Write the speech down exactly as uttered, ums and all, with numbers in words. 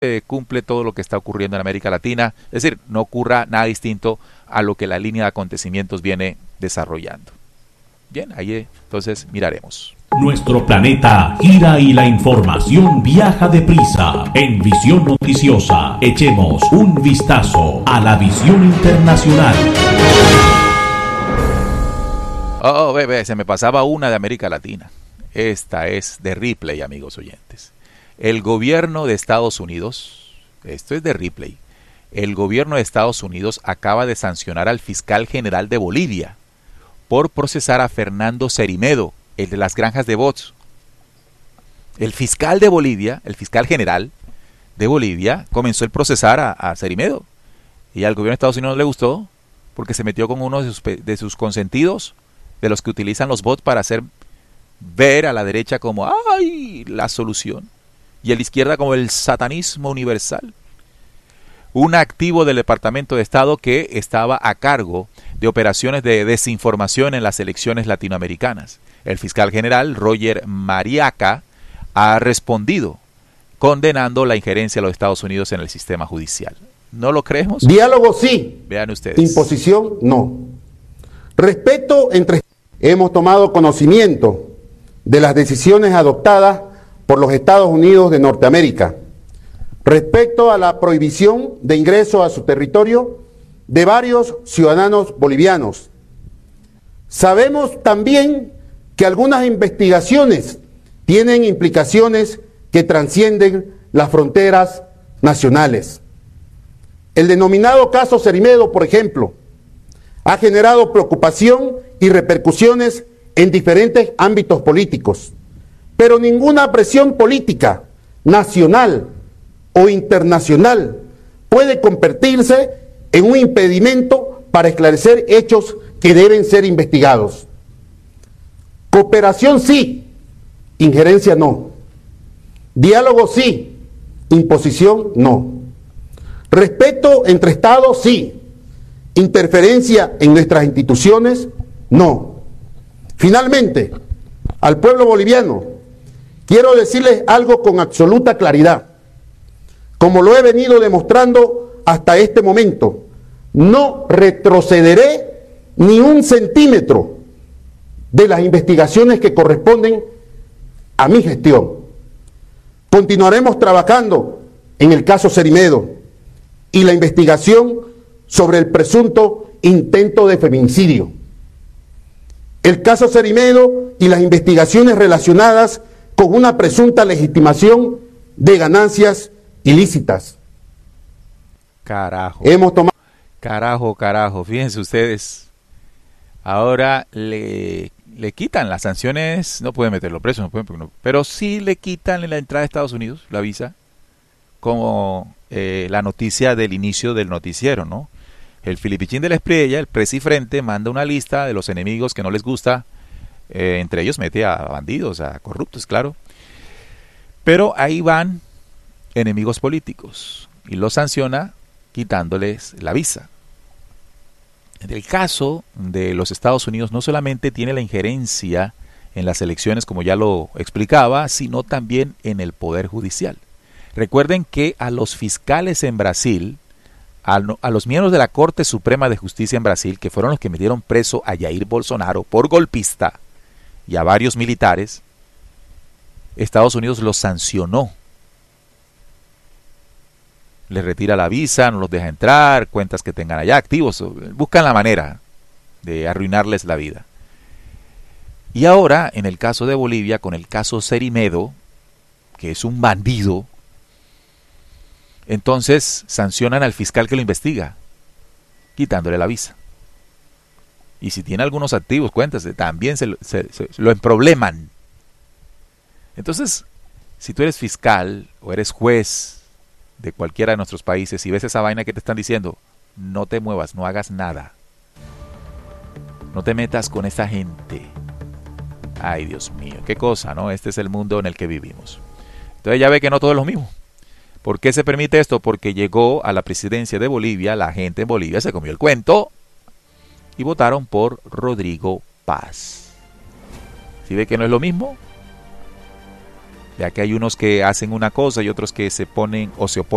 se cumple todo lo que está ocurriendo en América Latina, es decir, no ocurra nada distinto a lo que la línea de acontecimientos viene desarrollando. Bien, ahí entonces miraremos. Nuestro planeta gira y la información viaja deprisa. En Visión Noticiosa, echemos un vistazo a la visión internacional. Oh, bebé, se me pasaba una de América Latina. Esta es de Ripley, amigos oyentes. El gobierno de Estados Unidos, esto es de Ripley, el gobierno de Estados Unidos acaba de sancionar al fiscal general de Bolivia por procesar a Fernando Cerimedo, el de las granjas de bots. El fiscal de Bolivia, el fiscal general de Bolivia, comenzó el procesar a, a Cerimedo. Y al gobierno de Estados Unidos no le gustó porque se metió con uno de sus, de sus consentidos, de los que utilizan los bots para hacer ver a la derecha como ¡ay! La solución. Y a la izquierda como el satanismo universal. Un activo del Departamento de Estado que estaba a cargo de operaciones de desinformación en las elecciones latinoamericanas. El fiscal general Roger Mariaca ha respondido condenando la injerencia de los Estados Unidos en el sistema judicial. ¿No lo creemos? Diálogo sí. Vean ustedes. Imposición no. Respeto entre... Hemos tomado conocimiento de las decisiones adoptadas por los Estados Unidos de Norteamérica respecto a la prohibición de ingreso a su territorio de varios ciudadanos bolivianos. Sabemos también que algunas investigaciones tienen implicaciones que trascienden las fronteras nacionales. El denominado caso Cerimedo, por ejemplo, ha generado preocupación y repercusiones en diferentes ámbitos políticos, pero ninguna presión política nacional o internacional puede convertirse en un impedimento para esclarecer hechos que deben ser investigados. Cooperación sí, injerencia no. Diálogo sí, imposición no. Respeto entre Estados sí, interferencia en nuestras instituciones no. Finalmente, al pueblo boliviano, quiero decirles algo con absoluta claridad. Como lo he venido demostrando hasta este momento, no retrocederé ni un centímetro de las investigaciones que corresponden a mi gestión. Continuaremos trabajando en el caso Cerimedo y la investigación sobre el presunto intento de feminicidio. El caso Cerimedo y las investigaciones relacionadas con una presunta legitimación de ganancias ilícitas. Carajo. Hemos tomado... Carajo, carajo. Fíjense ustedes. Ahora le, le quitan las sanciones. No pueden meterlo preso, no pueden, no, pero sí le quitan la entrada a Estados Unidos, la visa, como eh, la noticia del inicio del noticiero, ¿no? El Filipichín de la Espriella, el Presifrente, manda una lista de los enemigos que no les gusta. Eh, entre ellos mete a bandidos, a corruptos, claro. Pero ahí van enemigos políticos y los sanciona quitándoles la visa. En el caso de los Estados Unidos no solamente tiene la injerencia en las elecciones, como ya lo explicaba, sino también en el Poder Judicial. Recuerden que a los fiscales en Brasil, a, a los miembros de la Corte Suprema de Justicia en Brasil, que fueron los que metieron preso a Jair Bolsonaro por golpista y a varios militares, Estados Unidos los sancionó. Les retira la visa, no los deja entrar, cuentas que tengan allá activos, buscan la manera de arruinarles la vida. Y ahora, en el caso de Bolivia, con el caso Cerimedo, que es un bandido, entonces sancionan al fiscal que lo investiga, quitándole la visa. Y si tiene algunos activos, cuentas, también se, se, se lo emprobleman. Entonces, si tú eres fiscal o eres juez de cualquiera de nuestros países y ves esa vaina que te están diciendo, no te muevas, no hagas nada. No te metas con esa gente. Ay, Dios mío, qué cosa, ¿no? Este es el mundo en el que vivimos. Entonces ya ve que no todo es lo mismo. ¿Por qué se permite esto? Porque llegó a la presidencia de Bolivia, la gente en Bolivia se comió el cuento y votaron por Rodrigo Paz. ¿Sí ve que no es lo mismo? Ya que hay unos que hacen una cosa y otros que se ponen o se oponen